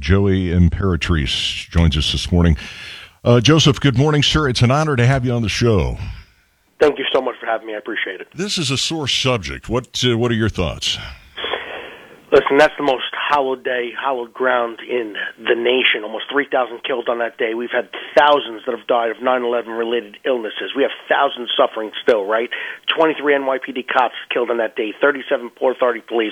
Joey Imperatrice joins us this morning. Joseph, good morning, sir. It's an honor to have you on the show. Thank you so much for having me. I appreciate it. This is a sore subject. What are your thoughts? Listen, that's the most hallowed day, hallowed ground in the nation. Almost 3,000 killed on that day. We've had thousands that have died of 9/11-related illnesses. We have thousands suffering still, right? 23 NYPD cops killed on that day, 37 Port Authority police,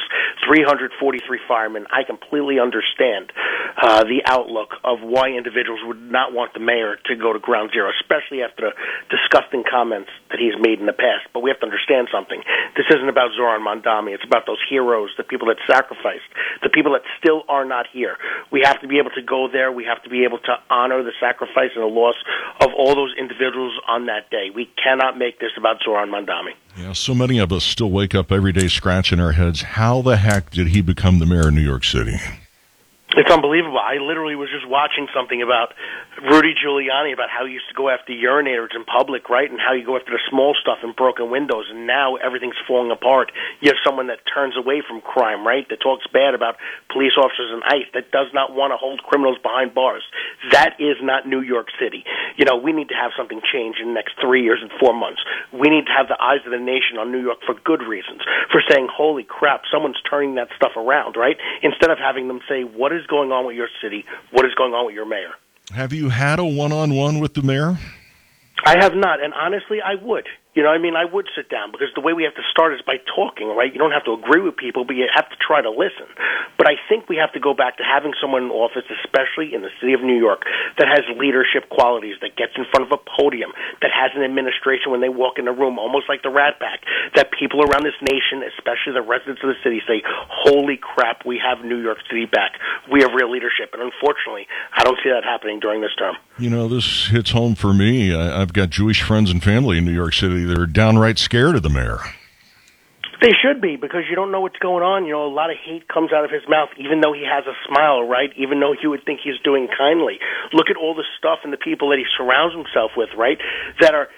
343 firemen. I completely understand the outlook of why individuals would not want the mayor to go to ground zero, especially after the disgusting comments that he's made in the past. But we have to understand something. This isn't about Zoran Mandami. It's about those heroes, the people that sacrificed, the people that still are not here. We have to be able to go there. We have to be able to honor the sacrifice and the loss of all those individuals on that day. We cannot make this about Zoran Mandami. Yeah, so many of us still wake up every day scratching our heads. How the heck did he become the mayor of New York City? It's unbelievable. I literally was just watching something about Rudy Giuliani, about how he used to go after urinators in public, right, and how you go after the small stuff and broken windows, and now everything's falling apart. You have someone that turns away from crime, right, that talks bad about police officers and ICE, that does not want to hold criminals behind bars. That is not New York City. You know, we need to have something change in the next 3 years and 4 months. We need to have the eyes of the nation on New York for good reasons, for saying, holy crap, someone's turning that stuff around, right, instead of having them say, what is going on with your city? What is going on with your mayor? Have you had a one-on-one with the mayor? I have not, and honestly, I would. You know, I mean, I would sit down, because the way we have to start is by talking, right? You don't have to agree with people, but you have to try to listen. But I think we have to go back to having someone in office, especially in the city of New York, that has leadership qualities, that gets in front of a podium, that has an administration when they walk in the room, almost like the Rat Pack, that people around this nation, especially the residents of the city, say, holy crap, we have New York City back. We have real leadership. And unfortunately, I don't see that happening during this term. You know, this hits home for me. I've got Jewish friends and family in New York City. They're downright scared of the mayor. They should be, because you don't know what's going on. You know, a lot of hate comes out of his mouth, even though he has a smile, right? Even though you would think he's doing kindly. Look at all the stuff and the people that he surrounds himself with, right? That are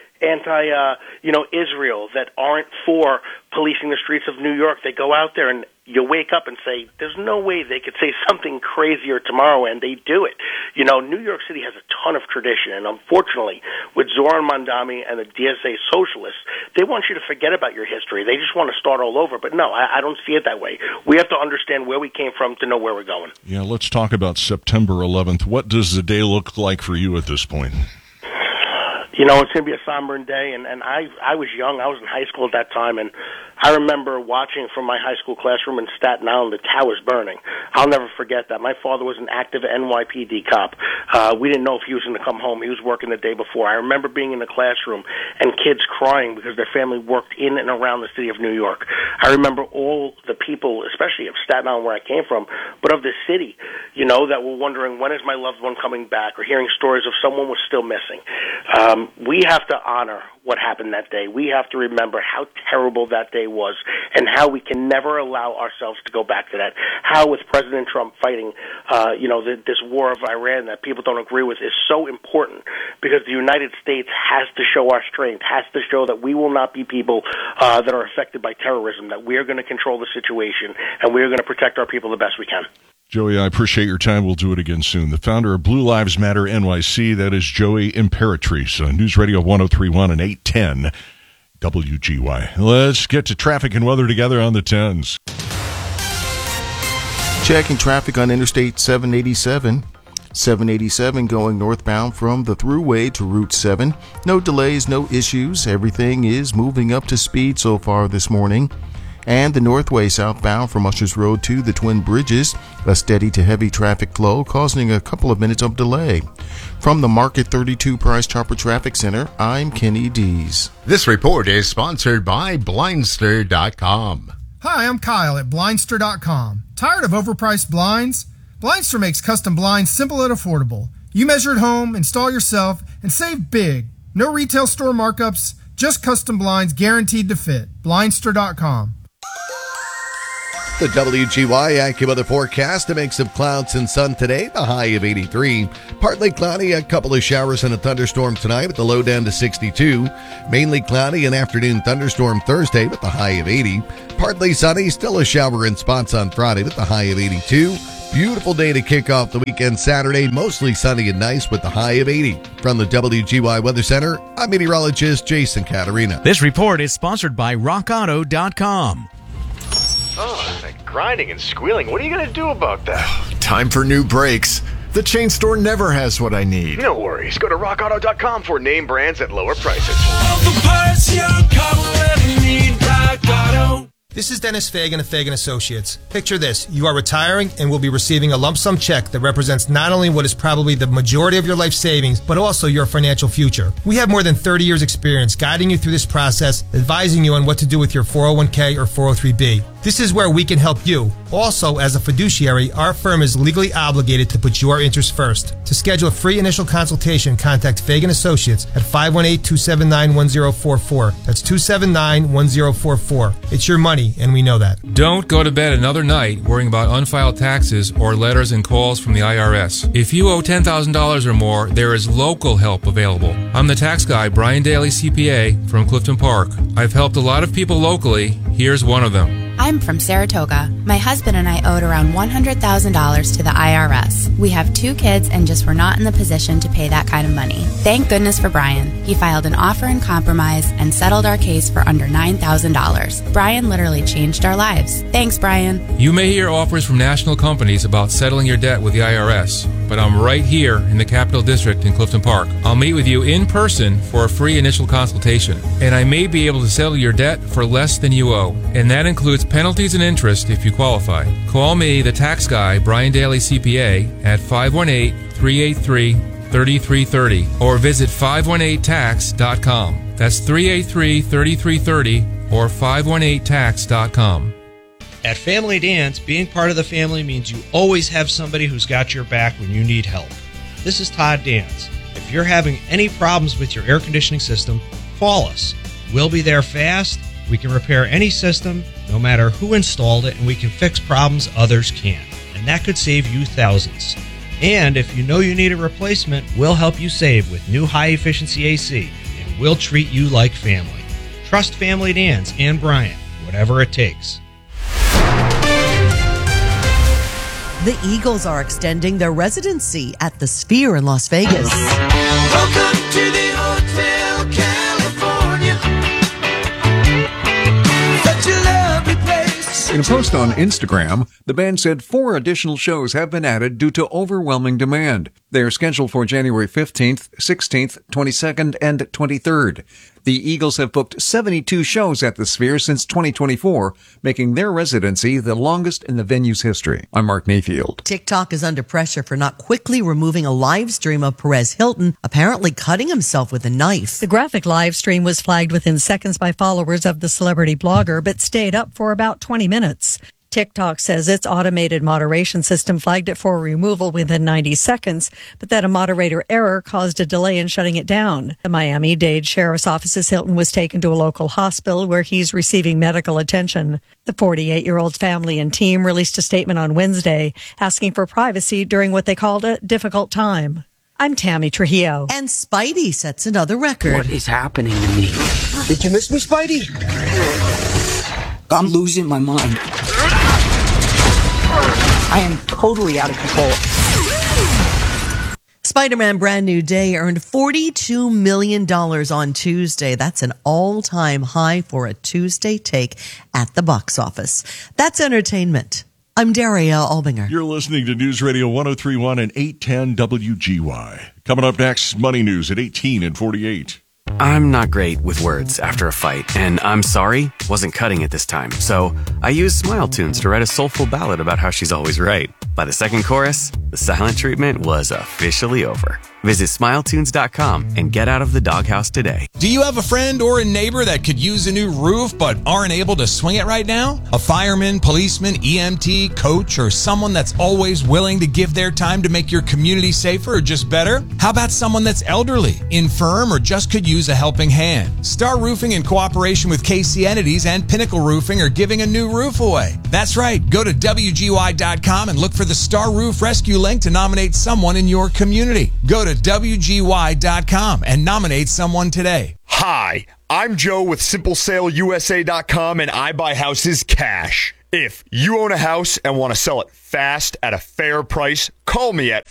Israel, that aren't for policing the streets of New York. They go out there and you wake up and say, there's no way they could say something crazier tomorrow, and they do it. You know, New York City has a ton of tradition, and unfortunately, with Zoran Mandami and the DSA socialists, they want you to forget about your history. They just want to start all over. But no, I don't see it that way. We have to understand where we came from to know where we're going. Yeah, let's talk about September 11th. What does the day look like for you at this point? You know, it's going to be a somber day, and I was young. I was in high school at that time, and I remember watching from my high school classroom in Staten Island the towers burning. I'll never forget that. My father was an active NYPD cop. We didn't know if he was going to come home. He was working the day before. I remember being in the classroom and kids crying because their family worked in and around the city of New York. I remember all the people, especially of Staten Island where I came from, but of the city, you know, that were wondering, when is my loved one coming back, or hearing stories of someone was still missing. We have to honor what happened that day. We have to remember how terrible that day was, and how we can never allow ourselves to go back to that. How, with President Trump fighting, this war of Iran that people don't agree with, is so important, because the United States has to show our strength, has to show that we will not be people that are affected by terrorism, that we are going to control the situation, and we are going to protect our people the best we can. Joey, I appreciate your time. We'll do it again soon. The founder of Blue Lives Matter NYC, that is Joey Imperatrice, News Radio 103.1 and 810 WGY. Let's get to traffic and weather together on the 10s. Checking traffic on Interstate 787. 787 going northbound from the Thruway to Route 7. No delays, no issues. Everything is moving up to speed so far this morning. And the Northway southbound from Ushers Road to the Twin Bridges, a steady to heavy traffic flow causing a couple of minutes of delay. From the Market 32 Price Chopper Traffic Center, I'm Kenny Dees. This report is sponsored by Blindster.com. Hi, I'm Kyle at Blindster.com. Tired of overpriced blinds? Blindster makes custom blinds simple and affordable. You measure at home, install yourself, and save big. No retail store markups, just custom blinds guaranteed to fit. Blindster.com. The WGY AccuWeather forecast, a mix of clouds and sun today, the high of 83. Partly cloudy, a couple of showers and a thunderstorm tonight with the low down to 62. Mainly cloudy, an afternoon thunderstorm Thursday with the high of 80. Partly sunny, still a shower in spots on Friday with the high of 82. beautiful day to kick off the weekend Saturday. Mostly sunny and nice with the high of 80. From the WGY Weather Center, I'm meteorologist Jason Caterina. This report is sponsored by RockAuto.com. Oh, that grinding and squealing. What are you going to do about that? Time for new brakes. The chain store never has what I need. No worries. Go to RockAuto.com for name brands at lower prices. All the parts your car will ever need, Rock Auto. This is Dennis Fagan of Fagan Associates. Picture this. You are retiring and will be receiving a lump sum check that represents not only what is probably the majority of your life savings, but also your financial future. We have more than 30 years experience guiding you through this process, advising you on what to do with your 401k or 403b. This is where we can help you. Also, as a fiduciary, our firm is legally obligated to put your interests first. To schedule a free initial consultation, contact Fagan Associates at 518-279-1044. That's 279-1044. It's your money, and we know that. Don't go to bed another night worrying about unfiled taxes or letters and calls from the IRS. If you owe $10,000 or more, there is local help available. I'm the tax guy, Brian Daly, CPA, from Clifton Park. I've helped a lot of people locally. Here's one of them. I'm from Saratoga. My husband and I owed around $100,000 to the IRS. We have 2 kids and just were not in the position to pay that kind of money. Thank goodness for Brian. He filed an offer in compromise and settled our case for under $9,000. Brian literally changed our lives. Thanks, Brian. You may hear offers from national companies about settling your debt with the IRS, but I'm right here in the Capital District in Clifton Park. I'll meet with you in person for a free initial consultation, and I may be able to settle your debt for less than you owe, and that includes penalties and interest if you qualify. Call me, the tax guy, Brian Daly CPA, at 518-383-3330 or visit 518tax.com. That's 383-3330 or 518tax.com. At Family Dance, being part of the family means you always have somebody who's got your back when you need help. This is Todd Dance. If you're having any problems with your air conditioning system, call us. We'll be there fast. We can repair any system, no matter who installed it, and we can fix problems others can't. And that could save you thousands. And if you know you need a replacement, we'll help you save with new high-efficiency AC, and we'll treat you like family. Trust Family Dance and Brian, whatever it takes. The Eagles are extending their residency at the Sphere in Las Vegas. Welcome to the Hotel California. Such a lovely place. In a post on Instagram, the band said 4 additional shows have been added due to overwhelming demand. They are scheduled for January 15th, 16th, 22nd, and 23rd. The Eagles have booked 72 shows at the Sphere since 2024, making their residency the longest in the venue's history. I'm Mark Mayfield. TikTok is under pressure for not quickly removing a live stream of Perez Hilton apparently cutting himself with a knife. The graphic live stream was flagged within seconds by followers of the celebrity blogger, but stayed up for about 20 minutes. TikTok says its automated moderation system flagged it for removal within 90 seconds, but that a moderator error caused a delay in shutting it down. The Miami-Dade Sheriff's Office says Hilton was taken to a local hospital where he's receiving medical attention. The 48-year-old's family and team released a statement on Wednesday asking for privacy during what they called a difficult time. I'm Tammy Trujillo. And Spidey sets another record. What is happening to me? Did you miss me, Spidey? I'm losing my mind. I am totally out of control. Spider-Man Brand New Day earned $42 million on Tuesday. That's an all-time high for a Tuesday take at the box office. That's entertainment. I'm Daria Albinger. You're listening to News Radio 103.1 and 810 WGY. Coming up next, Money News at 18 and 48. I'm not great with words after a fight, and I'm sorry wasn't cutting it this time. So I used Smile Tunes to write a soulful ballad about how she's always right. By the second chorus, the silent treatment was officially over. Visit SmileTunes.com and get out of the doghouse today. Do you have a friend or a neighbor that could use a new roof but aren't able to swing it right now? A fireman, policeman, EMT, coach, or someone that's always willing to give their time to make your community safer or just better? How about someone that's elderly, infirm, or just could use a helping hand? Star Roofing, in cooperation with KC Entities and Pinnacle Roofing, are giving a new roof away. That's right. Go to WGY.com and look for the Star Roof Rescue link to nominate someone in your community. Go to WGY.com and nominate someone today. Hi, I'm Joe with SimpleSaleUSA.com, and I buy houses cash. If you own a house and want to sell it fast at a fair price, call me at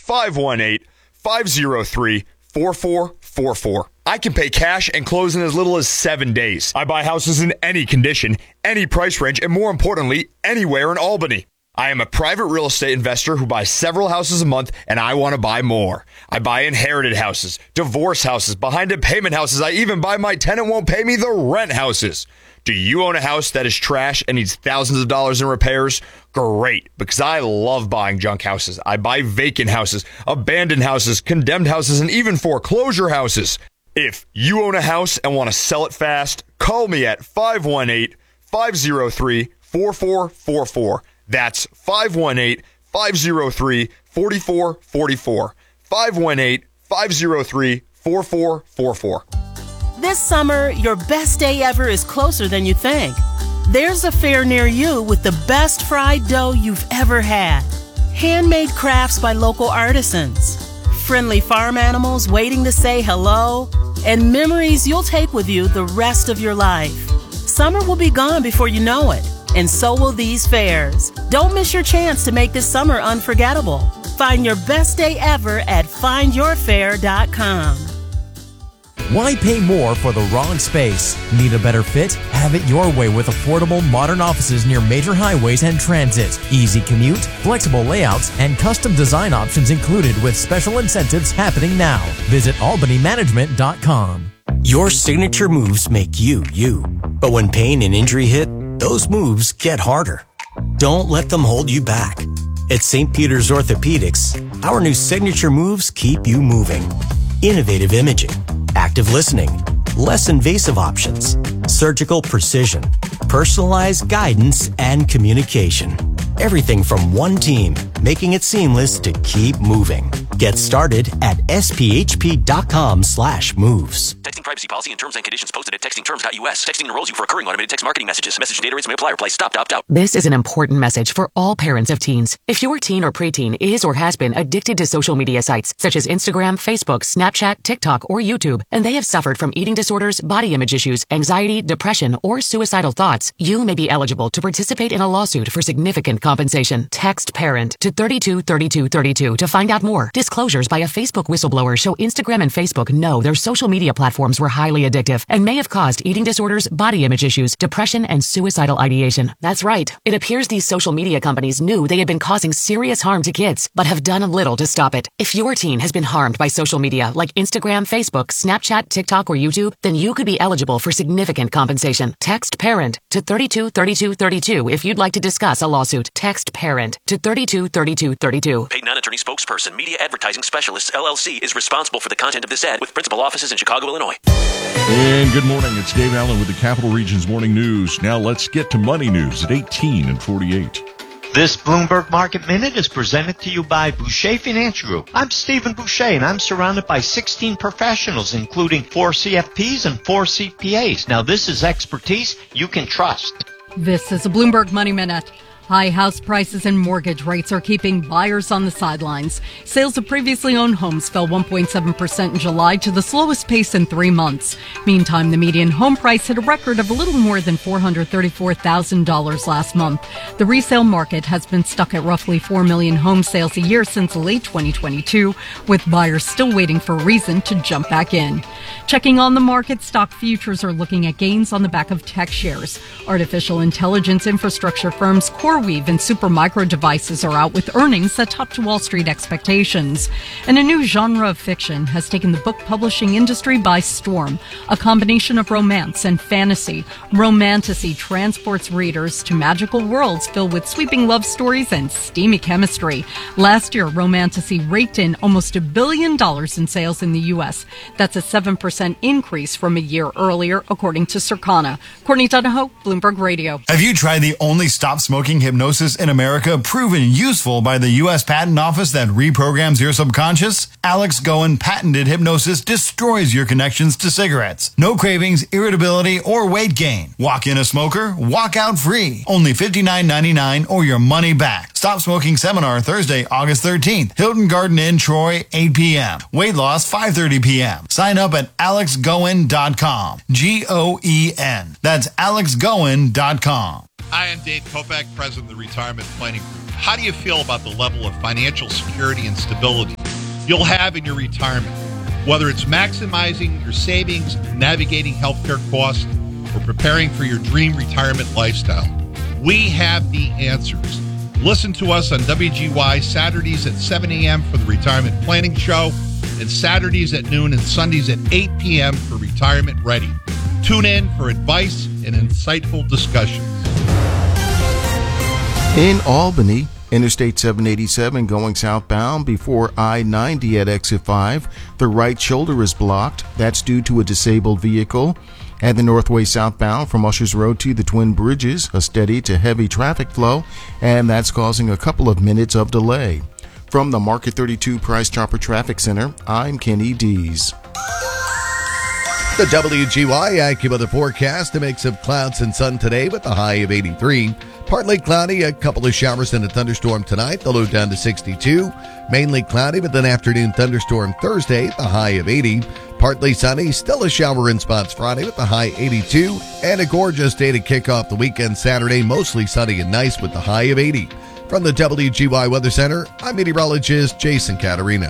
518-503-4444. I can pay cash and close in as little as 7 days. I buy houses in any condition, any price range, and more importantly, anywhere in Albany. I am a private real estate investor who buys several houses a month, and I want to buy more. I buy inherited houses, divorce houses, behind-in-payment houses. I even buy my tenant won't pay me the rent houses. Do you own a house that is trash and needs thousands of dollars in repairs? Great, because I love buying junk houses. I buy vacant houses, abandoned houses, condemned houses, and even foreclosure houses. If you own a house and want to sell it fast, call me at 518-503-4444. That's 518-503-4444. 518-503-4444. This summer, your best day ever is closer than you think. There's a fair near you with the best fried dough you've ever had. Handmade crafts by local artisans. Friendly farm animals waiting to say hello. And memories you'll take with you the rest of your life. Summer will be gone before you know it. And so will these fairs. Don't miss your chance to make this summer unforgettable. Find your best day ever at findyourfair.com. Why pay more for the wrong space? Need a better fit? Have it your way with affordable modern offices near major highways and transit. Easy commute, flexible layouts, and custom design options included with special incentives happening now. Visit albanymanagement.com. Your signature moves make you, you. But when pain and injury hit, those moves get harder. Don't let them hold you back. At St. Peter's Orthopedics, our new signature moves keep you moving. Innovative imaging, active listening, less invasive options, surgical precision, personalized guidance, and communication. Everything from one team, making it seamless to keep moving. Get started at sphp.com/moves. Texting privacy policy and terms and conditions posted at textingterms.us. Texting enrolls you for recurring automated text marketing messages. Message data rates may apply or apply. Stop to opt out. This is an important message for all parents of teens. If your teen or preteen is or has been addicted to social media sites such as Instagram, Facebook, Snapchat, TikTok, or YouTube, and they have suffered from eating disorders, body image issues, anxiety, depression, or suicidal thoughts, you may be eligible to participate in a lawsuit for significant compensation. Text PARENT to 323232 to find out more. Disclosures by a Facebook whistleblower show Instagram and Facebook know their social media platforms were highly addictive and may have caused eating disorders, body image issues, depression, and suicidal ideation. That's right. It appears these social media companies knew they had been causing serious harm to kids, but have done little to stop it. If your teen has been harmed by social media like Instagram, Facebook, Snapchat, TikTok, or YouTube, then you could be eligible for significant compensation. Text PARENT to 323232 if you'd like to discuss a lawsuit. Text PARENT to 323232. Paid non-attorney spokesperson, Media Advertising Specialists, LLC, is responsible for the content of this ad with principal offices in Chicago, Illinois. And good morning. It's Dave Allen with the Capital Region's Morning News. Now let's get to money news at 18 and 48. This Bloomberg Market Minute is presented to you by Boucher Financial Group. I'm Stephen Boucher, and I'm surrounded by 16 professionals, including 4 CFPs and 4 CPAs. Now, this is expertise you can trust. This is a Bloomberg Money Minute. High house prices and mortgage rates are keeping buyers on the sidelines. Sales of previously owned homes fell 1.7% in July to the slowest pace in 3 months. Meantime, the median home price hit a record of a little more than $434,000 last month. The resale market has been stuck at roughly 4 million home sales a year since late 2022, with buyers still waiting for a reason to jump back in. Checking on the market, stock futures are looking at gains on the back of tech shares. Artificial intelligence infrastructure firms CoreWeave and Supermicro Devices are out with earnings that topped Wall Street expectations. And a new genre of fiction has taken the book publishing industry by storm. A combination of romance and fantasy. Romantasy transports readers to magical worlds filled with sweeping love stories and steamy chemistry. Last year, Romantasy raked in almost $1 billion in sales in the U.S. That's a 7% increase from a year earlier, according to Circana. Courtney Donahoe, Bloomberg Radio. Have you tried the only stop smoking hypnosis in America, proven useful by the U.S. Patent Office that reprograms your subconscious? Alex Goen patented hypnosis destroys your connections to cigarettes. No cravings, irritability, or weight gain. Walk in a smoker, walk out free. Only $59.99 or your money back. Stop Smoking Seminar Thursday, August 13th. Hilton Garden Inn, Troy, 8 p.m. Weight loss, 5:30 p.m. Sign up at alexgoen.com. Goen. That's alexgoen.com. Hi, I'm Dave Kovac, President of the Retirement Planning Group. How do you feel about the level of financial security and stability you'll have in your retirement? Whether it's maximizing your savings, navigating healthcare costs, or preparing for your dream retirement lifestyle, we have the answers. Listen to us on WGY Saturdays at 7 a.m. for the Retirement Planning Show, and Saturdays at noon and Sundays at 8 p.m. for Retirement Ready. Tune in for advice and insightful discussions. In Albany, Interstate 787 going southbound before I-90 at exit 5. The right shoulder is blocked. That's due to a disabled vehicle. At the Northway southbound from Ushers Road to the Twin Bridges, a steady to heavy traffic flow, and that's causing a couple of minutes of delay. From the Market 32 Price Chopper Traffic Center, I'm Kenny Dees. The WGY AccuWeather forecast, a mix of clouds and sun today with a high of 83. Partly cloudy, a couple of showers and a thunderstorm tonight, the low down to 62. Mainly cloudy with an afternoon thunderstorm Thursday, the high of 80. Partly sunny, still a shower in spots Friday with the high 82. And a gorgeous day to kick off the weekend Saturday, mostly sunny and nice with the high of 80. From the WGY Weather Center, I'm meteorologist Jason Caterina.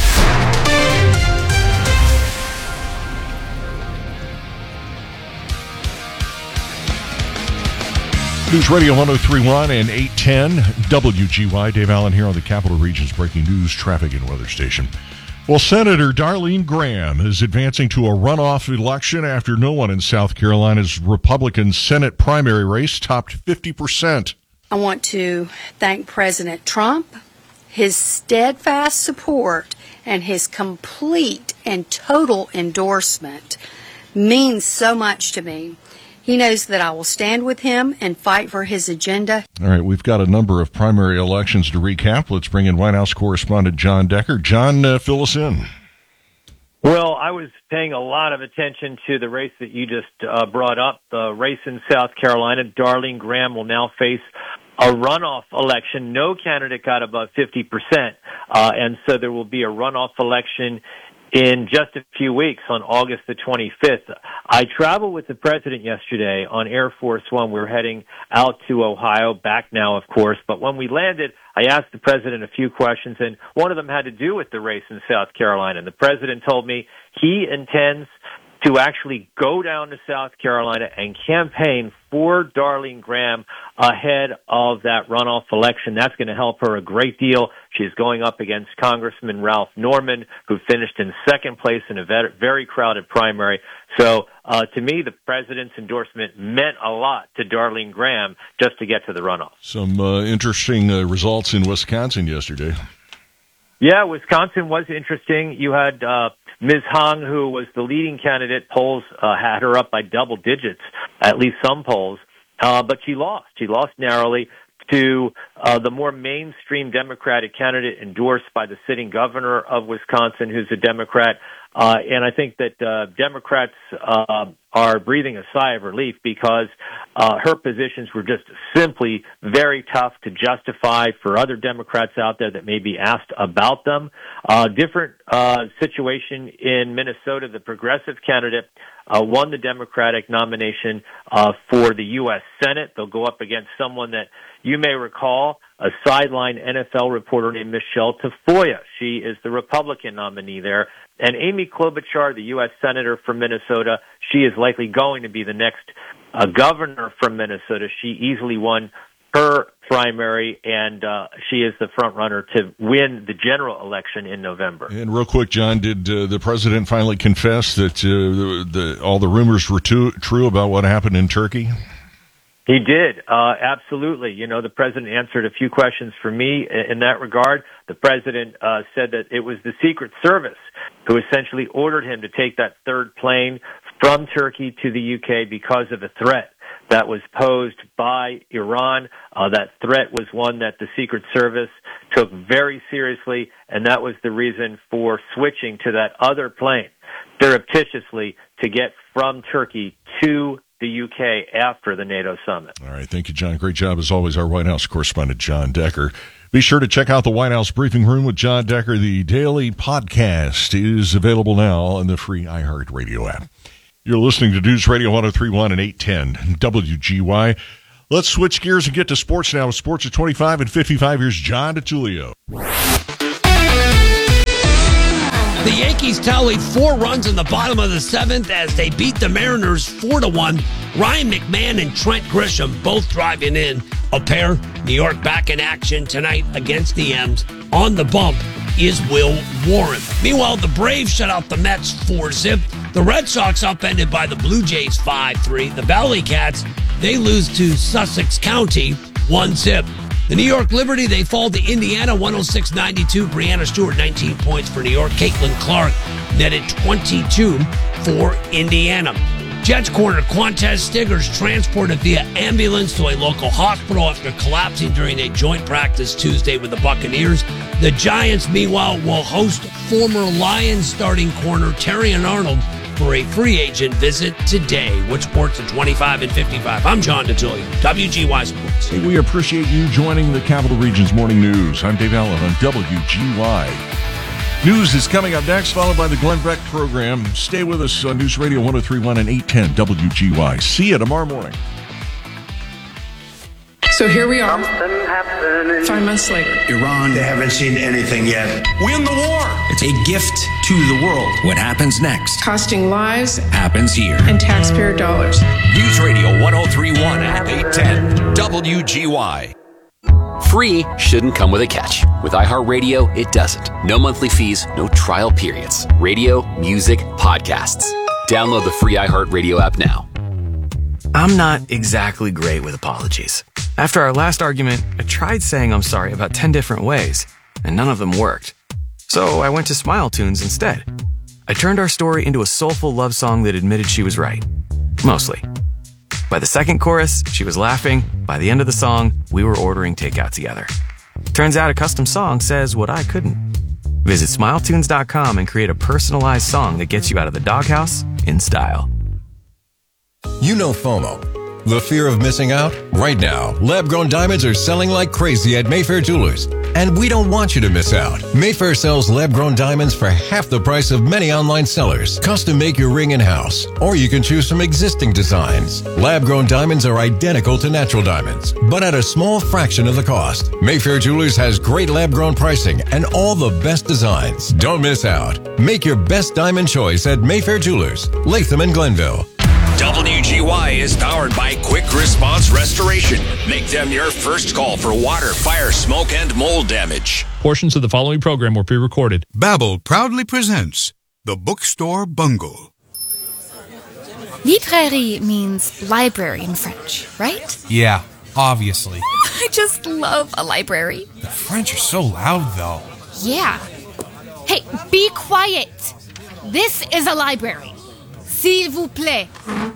News Radio 103.1 and 810 WGY. Dave Allen here on the Capital Region's breaking news, traffic, and weather station. Well, Senator Darlene Graham is advancing to a runoff election after no one in South Carolina's Republican Senate primary race topped 50%. I want to thank President Trump. His steadfast support and his complete and total endorsement means so much to me. He knows that I will stand with him and fight for his agenda. All right, we've got a number of primary elections to recap. Let's bring in White House correspondent John Decker. John, fill us in. Well, I was paying a lot of attention to the race that you just brought up, the race in South Carolina. Darlene Graham will now face a runoff election. No candidate got above 50%, and so there will be a runoff election in just a few weeks on August the 25th. I traveled with the president yesterday on Air Force One. We're heading out to Ohio, back now, of course. But when we landed, I asked the president a few questions, and one of them had to do with the race in South Carolina. And the president told me he intends to actually go down to South Carolina and campaign for Darlene Graham ahead of that runoff election. That's going to help her a great deal. She's going up against Congressman Ralph Norman, who finished in second place in a very crowded primary. So to me, the president's endorsement meant a lot to Darlene Graham just to get to the runoff. Some interesting results in Wisconsin yesterday. Yeah, Wisconsin was interesting. You had Ms. Hong, who was the leading candidate. Polls had her up by double digits, at least some polls. But she lost. She lost narrowly to the more mainstream Democratic candidate endorsed by the sitting governor of Wisconsin, who's a Democrat. And I think that Democrats are breathing a sigh of relief because her positions were just simply very tough to justify for other Democrats out there that may be asked about them. Different situation in Minnesota. The progressive candidate won the Democratic nomination for the U.S. Senate. They'll go up against someone that you may recall, a sideline NFL reporter named Michelle Tafoya. She is the Republican nominee there. And Amy Klobuchar, the U.S. Senator from Minnesota, she is likely going to be the next governor from Minnesota. She easily won her primary, and she is the front runner to win the general election in November. And real quick, John, did the president finally confess that all the rumors were true about what happened in Turkey? He did, absolutely. You know, the president answered a few questions for me in that regard. The president said that it was the Secret Service who essentially ordered him to take that third plane from Turkey to the UK because of a threat that was posed by Iran. That threat was one that the Secret Service took very seriously, and that was the reason for switching to that other plane surreptitiously to get from Turkey to the UK after the NATO summit. All right. Thank you, John. Great job, as always, our White House correspondent, John Decker. Be sure to check out the White House Briefing Room with John Decker. The daily podcast is available now on the free iHeartRadio app. You're listening to News Radio 103.1 and 810 WGY. Let's switch gears and get to sports now. With Sports at 25 and 55, here's John DeTulio. The Yankees tallied 4 runs in the bottom of the 7th as they beat the Mariners 4-1. Ryan McMahon and Trent Grisham both driving in a pair. New York back in action tonight against the M's. On the bump is Will Warren. Meanwhile, the Braves shut out the Mets 4-0. The Red Sox upended by the Blue Jays 5-3. The Valley Cats, they lose to Sussex County 1-0. The New York Liberty, they fall to Indiana 106-92. Brianna Stewart, 19 points for New York. Caitlin Clark netted 22 for Indiana. Jets corner Quantez Stiggers transported via ambulance to a local hospital after collapsing during a joint practice Tuesday with the Buccaneers. The Giants, meanwhile, will host former Lions starting corner Terrion Arnold for a free agent visit today. With Sports at 25 and 55. I'm John DeTulio, WGY Sports. Hey, we appreciate you joining the Capital Region's Morning News. I'm Dave Allen on WGY. News is coming up next, followed by the Glenn Beck program. Stay with us on News Radio 103.1 and 810 WGY. See you tomorrow morning. So here we are, 5 months later. Iran, they haven't seen anything yet. Win the war. It's a gift to the world. What happens next? Costing lives Happens here. and taxpayer dollars. News Radio 103.1 and 810 WGY. Free shouldn't come with a catch. With iHeartRadio, it doesn't. No monthly fees, no trial periods. Radio, music, podcasts. Download the free iHeartRadio app now. I'm not exactly great with apologies. After our last argument, I tried saying I'm sorry about 10 different ways, and none of them worked. So I went to Smile Tunes instead. I turned our story into a soulful love song that admitted she was right. Mostly. By the second chorus, she was laughing. By the end of the song, we were ordering takeout together. Turns out a custom song says what I couldn't. Visit SmileTunes.com and create a personalized song that gets you out of the doghouse in style. You know FOMO, the fear of missing out? Right now, lab-grown diamonds are selling like crazy at Mayfair Jewelers. And we don't want you to miss out. Mayfair sells lab-grown diamonds for half the price of many online sellers. Custom make your ring in-house, or you can choose from existing designs. Lab-grown diamonds are identical to natural diamonds, but at a small fraction of the cost. Mayfair Jewelers has great lab-grown pricing and all the best designs. Don't miss out. Make your best diamond choice at Mayfair Jewelers, Latham and Glenville. WGY is powered by Quick Response Restoration. Make them your first call for water, fire, smoke, and mold damage. Portions of the following program were pre-recorded. Babbel proudly presents The Bookstore Bungle. Librairie means library in French, right? Yeah, obviously. I just love a library. The French are so loud, though. Yeah. Hey, be quiet. This is a library. S'il vous plaît.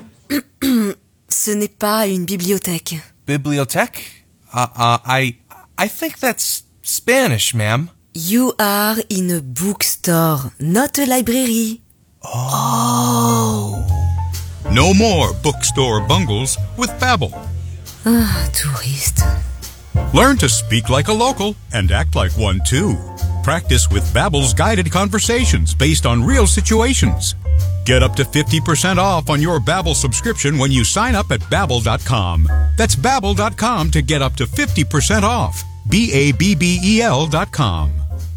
Ce n'est pas une bibliothèque. Bibliothèque? I think that's Spanish, ma'am. You are in a bookstore, not a library. Oh. No more bookstore bungles with Babbel. Touriste. Learn to speak like a local and act like one too. Practice with Babbel's guided conversations based on real situations. Get up to 50% off on your Babbel subscription when you sign up at Babbel.com. That's Babbel.com to get up to 50% off. Babbel.com.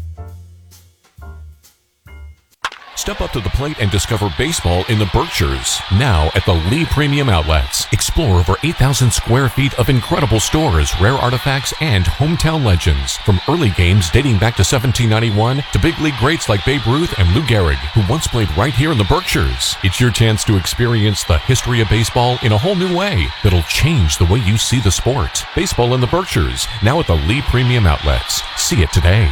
Step up to the plate and discover baseball in the Berkshires. Now at the Lee Premium Outlets. Explore over 8,000 square feet of incredible stores, rare artifacts, and hometown legends. From early games dating back to 1791 to big league greats like Babe Ruth and Lou Gehrig, who once played right here in the Berkshires. It's your chance to experience the history of baseball in a whole new way that'll change the way you see the sport. Baseball in the Berkshires, now at the Lee Premium Outlets. See it today.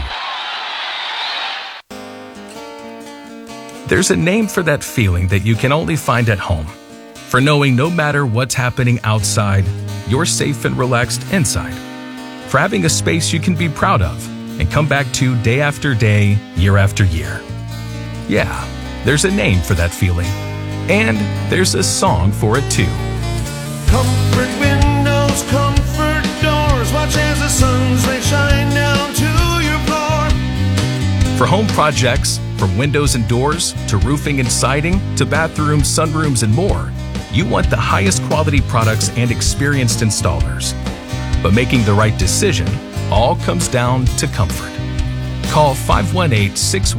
There's a name for that feeling that you can only find at home. For knowing no matter what's happening outside, you're safe and relaxed inside. For having a space you can be proud of and come back to day after day, year after year. Yeah, there's a name for that feeling. And there's a song for it too. Comfort windows, comfort doors. Watch as the sun's rays shine down to your floor. For home projects, from windows and doors to roofing and siding to bathrooms, sunrooms, and more, you want the highest quality products and experienced installers. But making the right decision all comes down to comfort. Call 518-61